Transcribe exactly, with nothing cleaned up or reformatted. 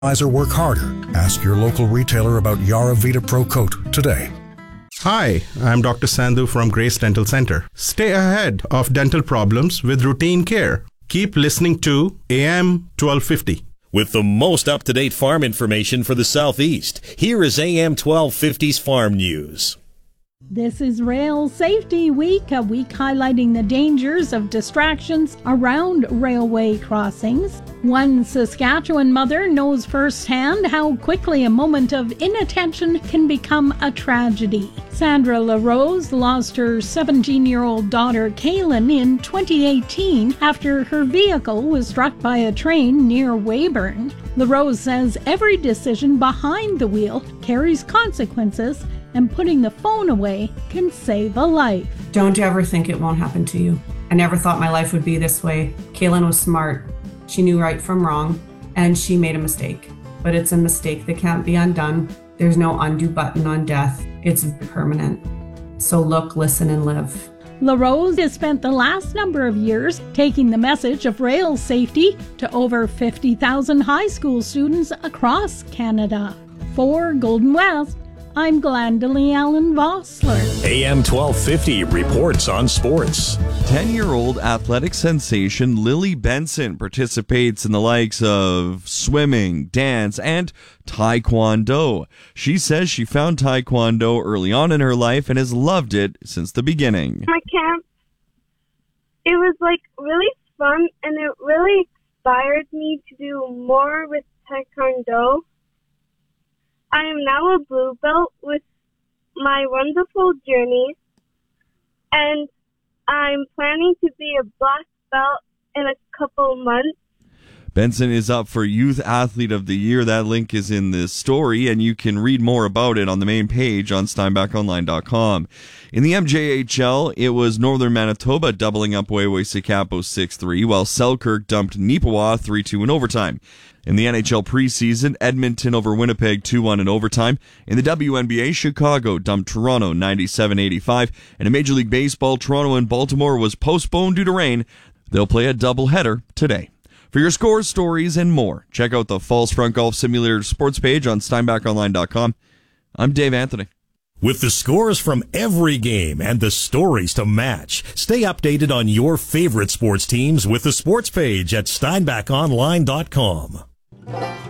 Or work harder. Ask your local retailer about Yara Vita Pro Coat today. Hi, I'm Doctor Sandhu from Grace Dental Center. Stay ahead of dental problems with routine care. Keep listening to A M twelve fifty. With the most up-to-date farm information for the Southeast, here is A M twelve fifty's Farm News. This is Rail Safety Week, a week highlighting the dangers of distractions around railway crossings. One Saskatchewan mother knows firsthand how quickly a moment of inattention can become a tragedy. Sandra LaRose lost her seventeen-year-old daughter Kaylin in twenty eighteen after her vehicle was struck by a train near Weyburn. LaRose says every decision behind the wheel carries consequences, and putting the phone away can save a life. Don't ever think it won't happen to you. I never thought my life would be this way. Kaylin was smart. She knew right from wrong, and she made a mistake. But it's a mistake that can't be undone. There's no undo button on death. It's permanent. So look, listen, and live. LaRose has spent the last number of years taking the message of rail safety to over fifty thousand high school students across Canada. For Golden West, I'm Glendalee Allen Vossler. A M twelve fifty reports on sports. ten-year-old athletic sensation Lily Benson participates in the likes of swimming, dance, and taekwondo. She says she found taekwondo early on in her life and has loved it since the beginning. My camp, it was like really fun, and it really inspired me to do more with taekwondo. I am now a blue belt with my wonderful journey, and I'm planning to be a black belt in a couple months. Benson is up for Youth Athlete of the Year. That link is in this story, and you can read more about it on the main page on steinbach online dot com. In the M J H L, it was Northern Manitoba doubling up Weway-Sikapo six three, while Selkirk dumped Neepawa three two in overtime. In the N H L preseason, Edmonton over Winnipeg two one in overtime. In the W N B A, Chicago dumped Toronto ninety-seven eighty-five. And in Major League Baseball, Toronto and Baltimore was postponed due to rain. They'll play a doubleheader today. For your scores, stories, and more, check out the Falls Front Golf Simulator sports page on steinbach online dot com. I'm Dave Anthony. With the scores from every game and the stories to match, stay updated on your favorite sports teams with the sports page at steinbach online dot com.